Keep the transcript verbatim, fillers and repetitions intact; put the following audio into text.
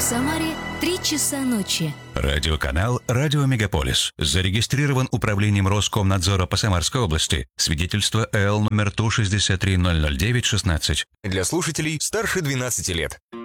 Самаре три часа ночи. Радиоканал «Радио Мегаполис». Зарегистрирован управлением Роскомнадзора по Самарской области. Свидетельство эл номер Ту шестьдесят три ноль ноль девять шестнадцать. Для слушателей старше двенадцати лет.